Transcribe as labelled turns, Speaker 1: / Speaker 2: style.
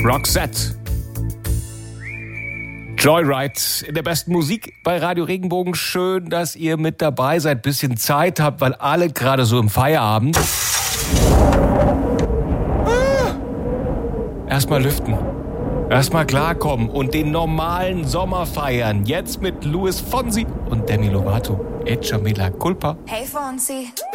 Speaker 1: Roxette. Joyride in der besten Musik bei Radio Regenbogen. Schön, dass ihr mit dabei seid. Bisschen Zeit habt, weil alle gerade so im Feierabend. Erstmal lüften. Erstmal klarkommen und den normalen Sommer feiern. Jetzt mit Luis Fonsi und Demi Lovato. Echa Mela Culpa.
Speaker 2: Hey Fonsi.